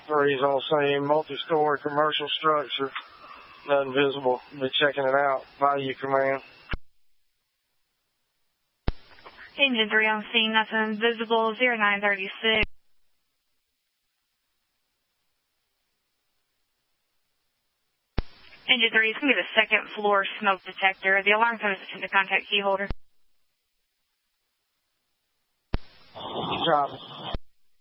3 is on scene, multi-story commercial structure, nothing visible. Be checking it out. Value command. Engine 3 on scene, nothing visible, 0936. Engine 3, it's going to be the second floor smoke detector. The alarm code is the contact key holder. Drop it.